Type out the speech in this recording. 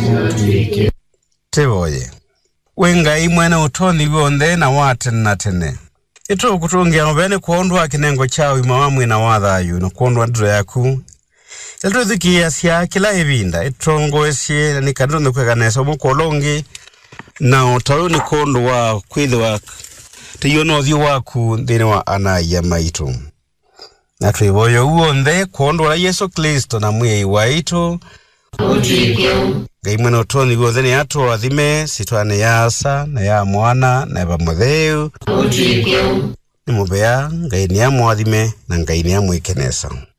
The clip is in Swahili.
Tevoye wenga imwene utoni wonde na wate na tene ito kutungia obene kuondwa kinengo chao imawamwe na wathayu no kuondwa ndro yaku elto thikia sia kila ebinda itongo esie ni kandono kweganesa mukolongi na otayo ni kondo wa kwithwa tiyono thio waku thini wa ana ya maitu na twiboyo uonde kuondwa Yesu Kristo na mwe waitu Gaimwe no toni guothe ni ato athime sitwane yasa na ya mwana na ba mutheu ni mubea ngai ni amwathime na ngai ni amwikenesa.